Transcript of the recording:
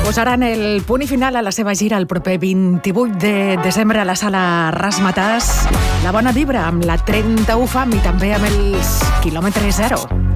posaran el punt i final a la seva gira el proper 28 de desembre a la sala Razzmatazz. La bona vibra amb la 31 Fam i també amb els quilòmetre zero.